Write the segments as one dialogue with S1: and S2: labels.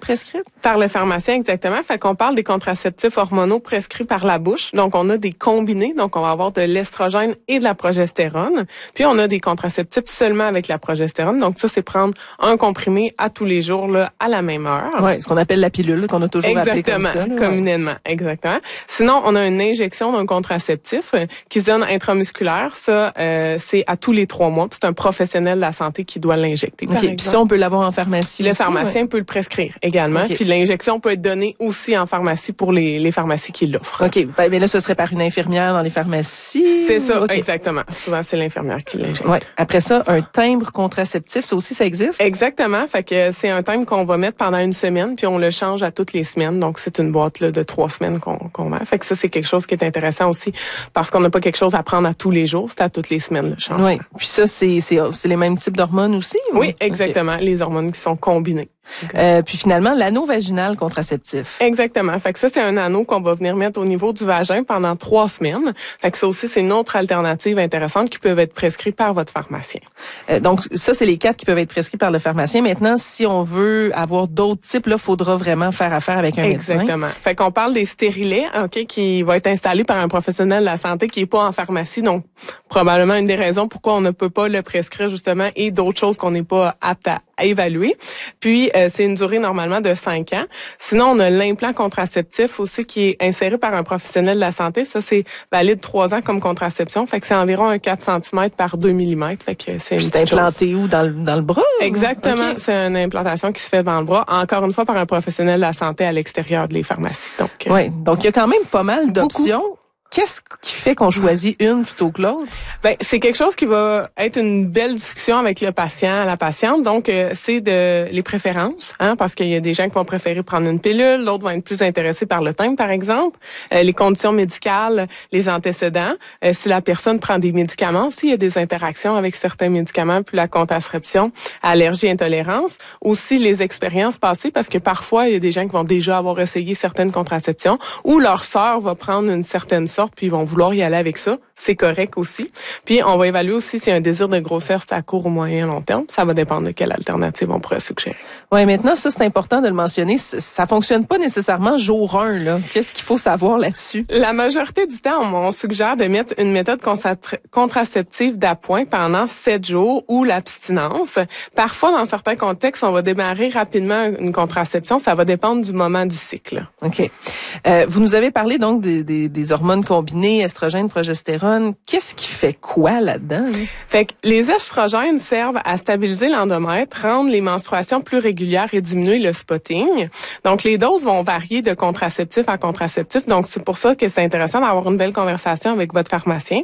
S1: prescrites?
S2: Par le pharmacien, exactement. Fait qu'on parle des contraceptifs hormonaux prescrits par la bouche. Donc, on a des combinés. Donc, on va avoir de l'estrogène et de la progestérone. Puis, on a des contraceptifs seulement avec la progestérone. Donc, ça, c'est prendre un comprimé à tous les jours, là, à la même heure.
S1: Oui, ce qu'on appelle la pilule, qu'on a toujours appelé comme ça.
S2: Exactement, communément, exactement. Sinon, on a une injection d'un contraceptif qui se donne intramusculaire. Ça, c'est à tous les 3 mois. Puis c'est un professionnel de la santé qui doit l'injecter.
S1: Okay. Puis ça, on peut l'avoir en pharmacie
S2: Le
S1: aussi,
S2: pharmacien peut le prescrire également. Okay. Puis l'injection peut être donnée aussi en pharmacie pour les pharmacies qui l'offrent.
S1: OK. Ben, mais là, ce serait par une infirmière dans les pharmacies?
S2: C'est ça, exactement. Souvent, c'est l'infirmière qui l'injecte.
S1: Ouais. Après ça, un timbre contraceptif, ça aussi, ça existe?
S2: Exactement. Fait que c'est un timbre qu'on va mettre pendant une semaine, puis on le change à toutes les semaines. Donc, c'est une boîte là, de 3 semaines qu'on vend. Fait que ça, c'est quelque chose qui est intéressant aussi parce qu'on n'a pas quelque chose à prendre à tous les jours. C'est à toutes les semaines, le change.
S1: Oui. Puis ça, c'est les mêmes types d'hormones aussi? Ou?
S2: Oui, exactement. Okay. Les hormones qui sont combinées.
S1: Puis finalement, l'anneau vaginal contraceptif.
S2: Exactement. Fait que ça, c'est un anneau qu'on va venir mettre au niveau du vagin pendant 3 semaines. Fait que ça aussi, c'est une autre alternative intéressante qui peut être prescrite par votre pharmacien.
S1: Donc, ça, c'est les 4 qui peuvent être prescrits par le pharmacien. Maintenant, si on veut avoir d'autres types, là, faudra vraiment faire affaire avec un médecin.
S2: Exactement. Fait qu'on parle des stérilets, OK, qui va être installé par un professionnel de la santé qui est pas en pharmacie. Donc, probablement une des raisons pourquoi on ne peut pas le prescrire, justement, et d'autres choses qu'on n'est pas apte à évaluer. Puis, c'est une durée normalement de 5 ans. Sinon, on a l'implant contraceptif aussi qui est inséré par un professionnel de la santé. Ça, c'est valide 3 ans comme contraception. Fait que c'est environ un 4 cm par 2 mm. Fait que c'est une petite
S1: implanté où? Dans le bras?
S2: Exactement.
S1: Okay.
S2: C'est une implantation qui se fait dans le bras. Encore une fois, par un professionnel de la santé à l'extérieur des pharmacies. Donc,
S1: oui. Donc, il y a quand même pas mal d'options. Qu'est-ce qui fait qu'on choisit une plutôt que l'autre?
S2: Ben, c'est quelque chose qui va être une belle discussion avec le patient, la patiente. Donc, c'est les préférences, parce qu'il y a des gens qui vont préférer prendre une pilule, d'autres vont être plus intéressés par le timbre, par exemple. Les conditions médicales, les antécédents. Si la personne prend des médicaments aussi, il y a des interactions avec certains médicaments, puis la contraception, allergie, intolérance. Aussi, les expériences passées, parce que parfois, il y a des gens qui vont déjà avoir essayé certaines contraceptions, ou leur sœur va prendre une certaine sorte, puis ils vont vouloir y aller avec ça. C'est correct aussi. Puis, on va évaluer aussi s'il y a un désir de grossesse à court, ou moyen, long terme. Ça va dépendre de quelle alternative on pourrait suggérer.
S1: Oui, maintenant, ça, c'est important de le mentionner. Ça fonctionne pas nécessairement jour 1, là. Qu'est-ce qu'il faut savoir là-dessus?
S2: La majorité du temps, on suggère de mettre une méthode contraceptive d'appoint pendant 7 jours ou l'abstinence. Parfois, dans certains contextes, on va démarrer rapidement une contraception. Ça va dépendre du moment du cycle.
S1: OK. Vous nous avez parlé donc des hormones combinées, estrogène, progestérone. Qu'est-ce qui fait quoi là-dedans?
S2: Fait que les estrogènes servent à stabiliser l'endomètre, rendre les menstruations plus régulières et diminuer le spotting. Donc, les doses vont varier de contraceptif à contraceptif. Donc, c'est pour ça que c'est intéressant d'avoir une belle conversation avec votre pharmacien.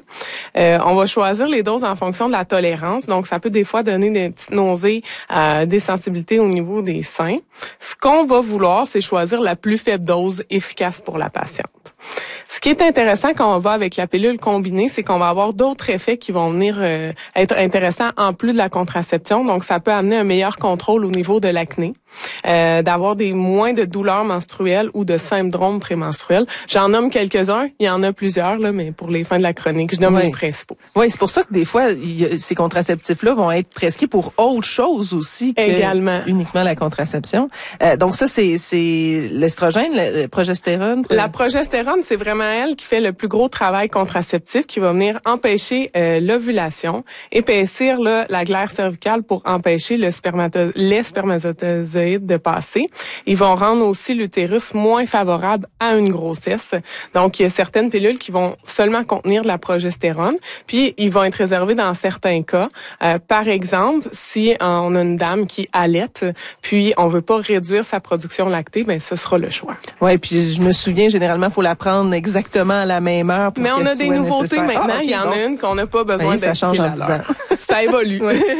S2: On va choisir les doses en fonction de la tolérance. Donc, ça peut des fois donner des petites nausées, des sensibilités au niveau des seins. Ce qu'on va vouloir, c'est choisir la plus faible dose efficace pour la patiente. Ce qui est intéressant quand on va avec la pilule combinée, c'est qu'on va avoir d'autres effets qui vont venir être intéressants en plus de la contraception. Donc, ça peut amener un meilleur contrôle au niveau de l'acné, d'avoir moins de douleurs menstruelles ou de syndromes prémenstruels. J'en nomme quelques-uns, il y en a plusieurs, là, mais pour les fins de la chronique, je nomme les principaux.
S1: Oui, c'est pour ça que des fois, ces contraceptifs-là vont être prescrits pour autre chose aussi que uniquement la contraception. Donc ça, c'est l'estrogène, le progestérone?
S2: La progestérone, c'est vraiment elle qui fait le plus gros travail contraceptif, qui va venir empêcher l'ovulation, épaissir la glaire cervicale pour empêcher les spermatozoïdes de passer. Ils vont rendre aussi l'utérus moins favorable à une grossesse. Donc, il y a certaines pilules qui vont seulement contenir de la progestérone, puis ils vont être réservés dans certains cas. Par exemple, si on a une dame qui allaite, puis on veut pas réduire sa production lactée, ben ce sera le choix.
S1: Ouais, puis je me souviens, généralement, faut la prendre exactement à la même heure pour
S2: mais on a des nouveautés maintenant. Il y en a une qu'on n'a pas besoin
S1: ça change en 10 ans.
S2: Ça évolue.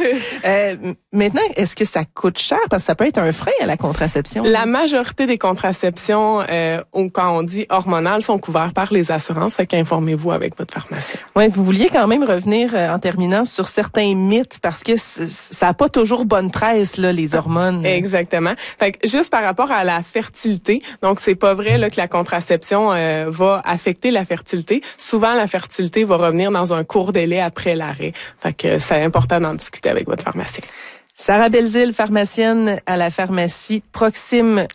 S1: Maintenant, est-ce que ça coûte cher? Parce que ça peut être un frein à la contraception.
S2: La majorité des contraceptions, quand on dit hormonales, sont couvertes par les assurances. Fait qu'informez-vous avec votre pharmacien.
S1: Oui, vous vouliez quand même revenir en terminant sur certains mythes parce que ça n'a pas toujours bonne presse, là, les hormones.
S2: Exactement. Fait que juste par rapport à la fertilité, donc c'est pas vrai là que la contraception va affecter la fertilité. Souvent, la fertilité va revenir dans un court délai après l'arrêt. Fait que c'est important d'en discuter avec votre pharmacien.
S1: Sarah Belzile, pharmacienne à la pharmacie Proxime